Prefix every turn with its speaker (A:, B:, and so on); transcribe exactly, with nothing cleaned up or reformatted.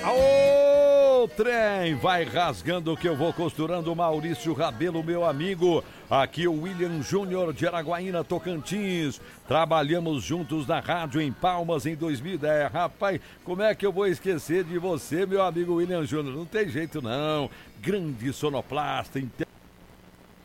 A: Ô, trem, vai rasgando que eu vou costurando. Maurício Rabelo, meu amigo. Aqui o William Júnior de Araguaína, Tocantins. Trabalhamos juntos na rádio em Palmas em dois mil e dez. Rapaz, como é que eu vou esquecer de você, meu amigo William Júnior? Não tem jeito não. Grande sonoplasta,